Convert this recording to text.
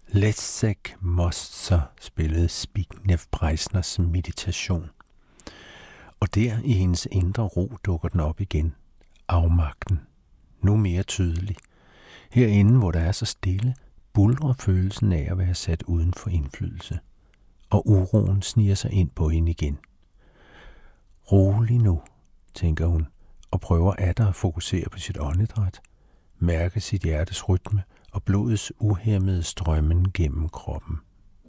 Leszek Mostzer spillede Zbigniew Preisners meditation. Og der i hendes indre ro dukker den op igen. Afmagten. Nu mere tydelig. Herinde, hvor der er så stille, buldrer følelsen af at være sat uden for indflydelse. Og uroen sniger sig ind på hende igen. Rolig nu, tænker hun, og prøver atter at fokusere på sit åndedræt, mærke sit hjertes rytme og blodets uhæmmede strømmen gennem kroppen.